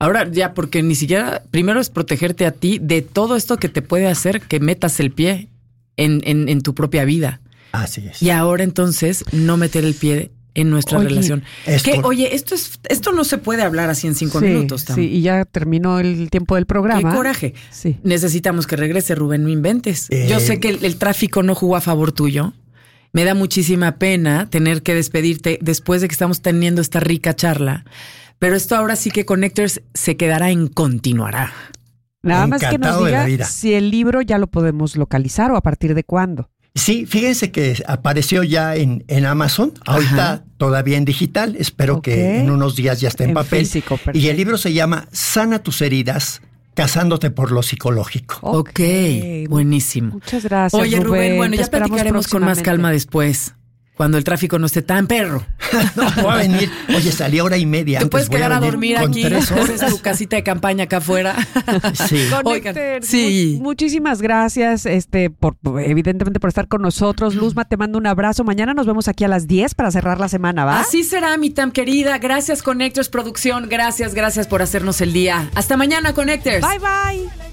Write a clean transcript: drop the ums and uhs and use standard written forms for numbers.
Ahora ya, porque ni siquiera, primero es protegerte a ti de todo esto que te puede hacer que metas el pie en tu propia vida. Así es. Y ahora entonces no meter el pie en nuestra relación. Oye, esto no se puede hablar así en 5 minutos. Sí, y ya terminó el tiempo del programa. ¡Qué coraje! Sí. Necesitamos que regrese, Rubén, no inventes. Yo sé que el tráfico no jugó a favor tuyo. Me da muchísima pena tener que despedirte después de que estamos teniendo esta rica charla. Pero esto ahora sí que Connectors se quedará en continuará. Nada más que nos diga si el libro ya lo podemos localizar o a partir de cuándo. Sí, fíjense que apareció ya en Amazon, ahorita todavía en digital, espero que en unos días ya esté en papel. Físico, y el libro se llama Sana tus heridas, casándote por lo psicológico. Ok, buenísimo. Muchas gracias, Oye, Rubén, bueno, ya platicaremos con más calma después. Cuando el tráfico no esté tan perro. No, voy a venir. Oye, salí 1:30. Te puedes quedar a dormir aquí. Haces tu casita de campaña acá afuera. Sí. Oigan, sí. Muchísimas gracias, evidentemente por estar con nosotros. Luzma, te mando un abrazo. Mañana nos vemos aquí a las 10 para cerrar la semana, ¿va? Así será, mi Tam querida. Gracias, Connectors Producción. Gracias por hacernos el día. Hasta mañana, Connectors. Bye, bye.